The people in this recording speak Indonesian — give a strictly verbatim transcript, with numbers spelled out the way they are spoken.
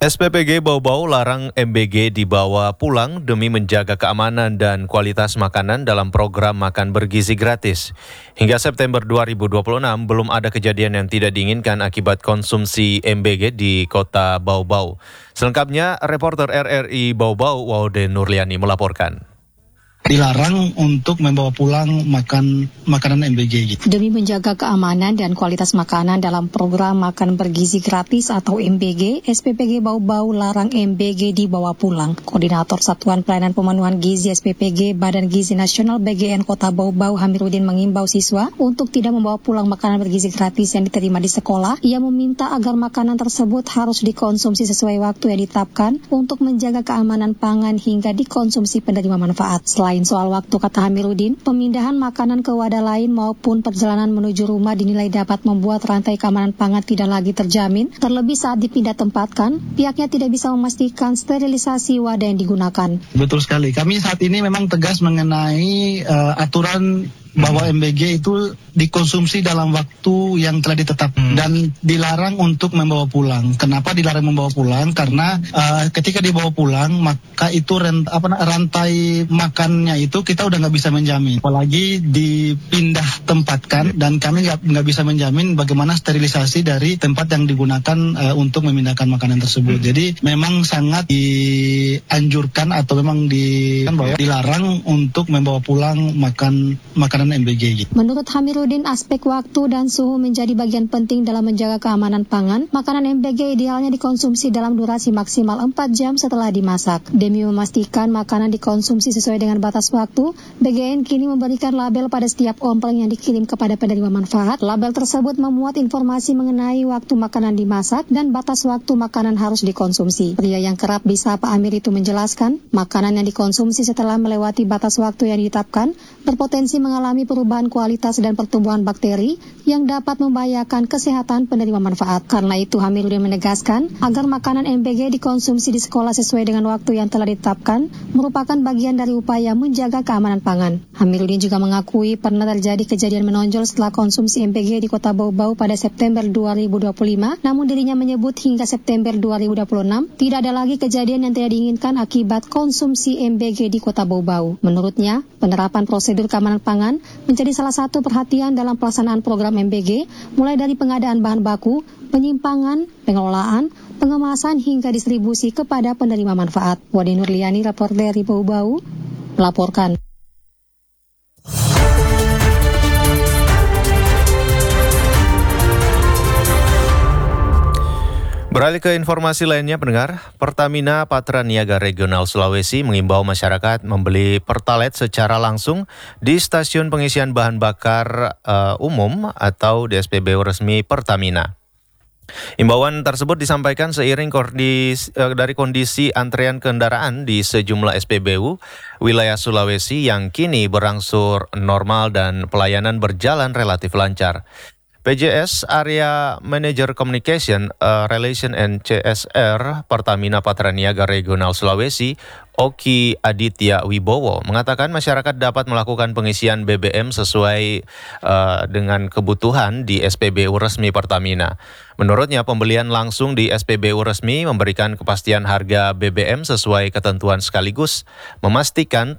S P P G Bau-Bau larang M B G dibawa pulang demi menjaga keamanan dan kualitas makanan dalam program makan bergizi gratis. Hingga September dua ribu dua puluh enam belum ada kejadian yang tidak diinginkan akibat konsumsi M B G di kota Bau-Bau. Selengkapnya, reporter R R I Bau-Bau Waude Nurliani melaporkan. Dilarang untuk membawa pulang makan makanan M B G gitu. Demi menjaga keamanan dan kualitas makanan dalam program makan bergizi gratis atau M B G, S P P G Bau-Bau larang M B G dibawa pulang. Koordinator Satuan Pelayanan Pemenuhan Gizi S P P G Badan Gizi Nasional B G N Kota Bau-Bau Hamiruddin mengimbau siswa untuk tidak membawa pulang makanan bergizi gratis yang diterima di sekolah. Ia meminta agar makanan tersebut harus dikonsumsi sesuai waktu yang ditetapkan untuk menjaga keamanan pangan hingga dikonsumsi penerima manfaat. Selain soal waktu, kata Hamiruddin, pemindahan makanan ke wadah lain maupun perjalanan menuju rumah dinilai dapat membuat rantai keamanan pangan tidak lagi terjamin. Terlebih saat dipindah tempatkan, pihaknya tidak bisa memastikan sterilisasi wadah yang digunakan. Betul sekali. Kami saat ini memang tegas mengenai uh, aturan bahwa M B G itu dikonsumsi dalam waktu yang telah ditetapkan hmm. dan dilarang untuk membawa pulang. Kenapa dilarang membawa pulang? Karena uh, ketika dibawa pulang, maka itu rent, apa, rantai makannya itu kita udah nggak bisa menjamin. Apalagi dipindah tempatkan, dan kami nggak nggak bisa menjamin bagaimana sterilisasi dari tempat yang digunakan uh, untuk memindahkan makanan tersebut. Hmm. Jadi memang sangat dianjurkan atau memang di, bahwa dilarang untuk membawa pulang makan makanan M B G. Menurut Hamiruddin, aspek waktu dan suhu menjadi bagian penting dalam menjaga keamanan pangan. Makanan M B G idealnya dikonsumsi dalam durasi maksimal empat jam setelah dimasak. Demi memastikan makanan dikonsumsi sesuai dengan batas waktu, B G N kini memberikan label pada setiap ompleng yang dikirim kepada penerima manfaat. Label tersebut memuat informasi mengenai waktu makanan dimasak dan batas waktu makanan harus dikonsumsi. Pria yang kerap disapa Amir itu menjelaskan, makanan yang dikonsumsi setelah melewati batas waktu yang ditetapkan berpotensi mengalami perubahan kualitas dan pertumbuhan bakteri yang dapat membahayakan kesehatan penerima manfaat. Karena itu, Hamiruddin menegaskan agar makanan M B G dikonsumsi di sekolah sesuai dengan waktu yang telah ditetapkan merupakan bagian dari upaya menjaga keamanan pangan. Hamiruddin juga mengakui pernah terjadi kejadian menonjol setelah konsumsi M B G di kota Bau-Bau pada September dua ribu dua puluh lima, namun dirinya menyebut hingga September dua ribu dua puluh enam tidak ada lagi kejadian yang tidak diinginkan akibat konsumsi M B G di kota Bau-Bau. Menurutnya, penerapan prosedur keamanan pangan menjadi salah satu perhatian dalam pelaksanaan program M B G, mulai dari pengadaan bahan baku, penyimpangan, pengelolaan, pengemasan hingga distribusi kepada penerima manfaat. Waude Nurliani, reporter dari Bau-Bau, melaporkan. Beralih ke informasi lainnya, pendengar, Pertamina Patra Niaga Regional Sulawesi mengimbau masyarakat membeli Pertalite secara langsung di stasiun pengisian bahan bakar uh, umum atau di S P B U resmi Pertamina. Imbauan tersebut disampaikan seiring kondisi, uh, dari kondisi antrean kendaraan di sejumlah S P B U wilayah Sulawesi yang kini berangsur normal dan pelayanan berjalan relatif lancar. P J S Area Manager Communication uh, Relation and C S R Pertamina Patra Niaga Regional Sulawesi, Oki Aditya Wibowo, mengatakan masyarakat dapat melakukan pengisian B B M sesuai uh, dengan kebutuhan di S P B U resmi Pertamina. Menurutnya, pembelian langsung di S P B U resmi memberikan kepastian harga B B M sesuai ketentuan sekaligus memastikan